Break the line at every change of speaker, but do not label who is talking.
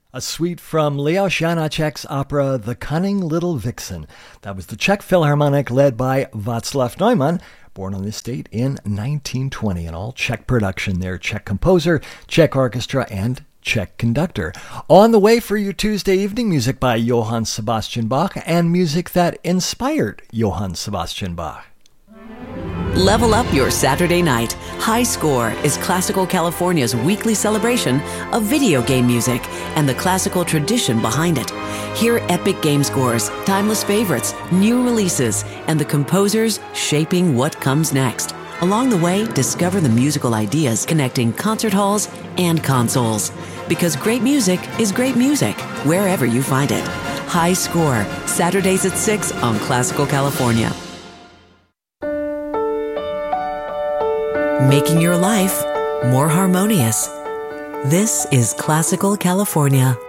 A suite from Leo Janacek's opera The Cunning Little Vixen. That was the Czech Philharmonic led by Václav Neumann, born on this date in 1920. An all Czech production there. Czech composer, Czech orchestra, and Czech conductor. On the way for your Tuesday evening, music by Johann Sebastian Bach and music that inspired Johann Sebastian Bach.
Level up your Saturday night. High Score is Classical California's weekly celebration of video game music and the classical tradition behind it. Hear epic game scores, timeless favorites, new releases, and the composers shaping what comes next. Along the way, discover the musical ideas connecting concert halls and consoles. Because great music is great music, wherever you find it. High Score, Saturdays at 6 on Classical California. Making your life more harmonious. This is Classical California.